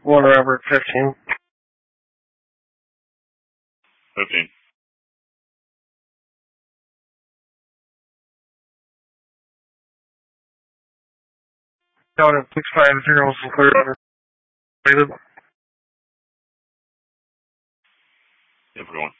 Warner Robert 15. 15. Delta 650 was cleared over. Everyone.